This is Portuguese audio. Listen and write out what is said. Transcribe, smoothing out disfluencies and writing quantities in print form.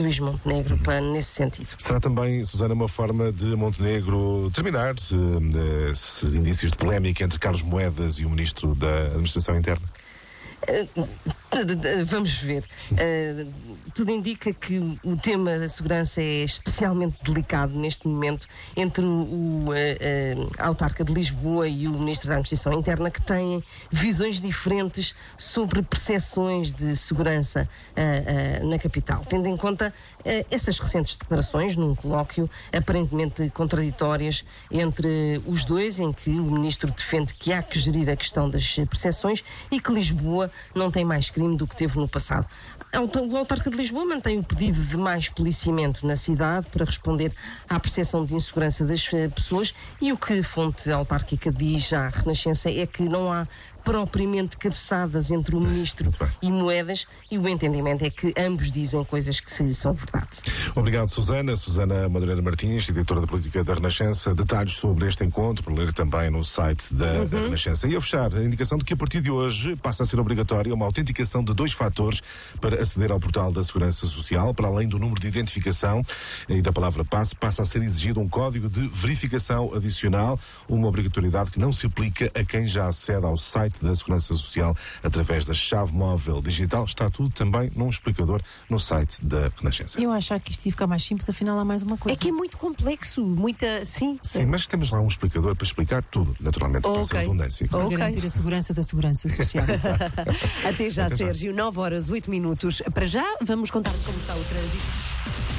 Luís Montenegro nesse sentido. Será também, Susana, uma forma de Montenegro terminar esses indícios de polémica entre Carlos Moedas e o Ministro da Administração Interna? Vamos ver. Tudo indica que o tema da segurança é especialmente delicado neste momento entre a autarca de Lisboa e o Ministro da Administração Interna, que têm visões diferentes sobre percepções de segurança na capital, tendo em conta essas recentes declarações num colóquio aparentemente contraditórias entre os dois, em que o Ministro defende que há que gerir a questão das percepções e que Lisboa não tem mais crime do que teve no passado. O autarca de Lisboa mantém o pedido de mais policiamento na cidade para responder à percepção de insegurança das pessoas, e o que a fonte autárquica diz à Renascença é que não há propriamente cabeçadas entre o Ministro e Moedas, e o entendimento é que ambos dizem coisas que são verdade. Obrigado, Susana. Susana Madureira Martins, editora da Política da Renascença. Detalhes sobre este encontro para ler também no site da Renascença. E a fechar, a indicação de que a partir de hoje passa a ser obrigatória uma autenticação de 2 fatores para aceder ao portal da Segurança Social. Para além do número de identificação e da palavra passe, passa a ser exigido um código de verificação adicional, uma obrigatoriedade que não se aplica a quem já acede ao site da Segurança Social através da chave móvel digital. Está tudo também num explicador no site da Renascença. Eu achava que isto ia ficar mais simples, afinal há mais uma coisa. É que é muito complexo, Sim, mas temos lá um explicador para explicar tudo, naturalmente, para a redundância. Para garantir a segurança da Segurança Social. Até já, Sérgio. 9h08. Para já, vamos contar como está o trânsito.